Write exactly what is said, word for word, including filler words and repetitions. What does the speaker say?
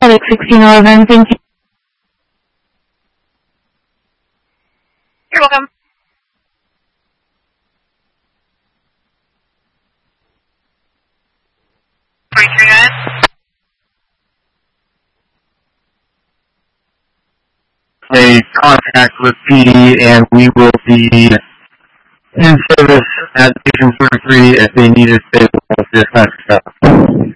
Lake sixteen eleven. Thank you. You're welcome. twenty-three nine. A contact with P D, and we will be in service at Station thirty-three if they need us to with this next step.